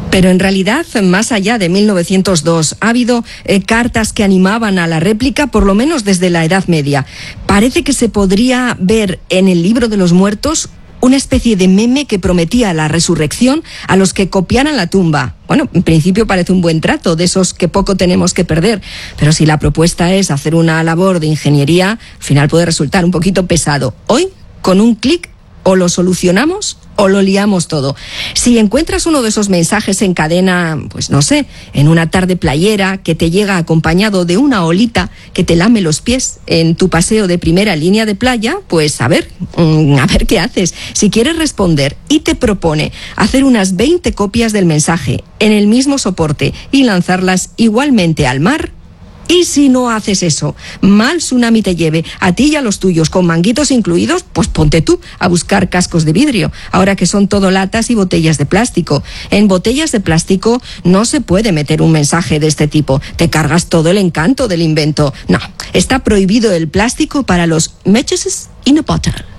Pero en realidad, más allá de 1902, ha habido cartas que animaban a la réplica, por lo menos desde la Edad Media. Parece que se podría ver en el Libro de los Muertos una especie de meme que prometía la resurrección a los que copiaran la tumba. Bueno, en principio parece un buen trato, de esos que poco tenemos que perder, pero si la propuesta es hacer una labor de ingeniería, al final puede resultar un poquito pesado. Hoy, con un clic, o lo solucionamos o lo liamos todo. Si encuentras uno de esos mensajes en cadena, pues no sé, en una tarde playera que te llega acompañado de una olita que te lame los pies en tu paseo de primera línea de playa, pues a ver qué haces. Si quieres responder y te propone hacer unas 20 copias del mensaje en el mismo soporte y lanzarlas igualmente al mar, y si no haces eso, mal tsunami te lleve a ti y a los tuyos con manguitos incluidos, pues ponte tú a buscar cascos de vidrio, ahora que son todo latas y botellas de plástico. En botellas de plástico no se puede meter un mensaje de este tipo, te cargas todo el encanto del invento. No, está prohibido el plástico para los messages in a bottle.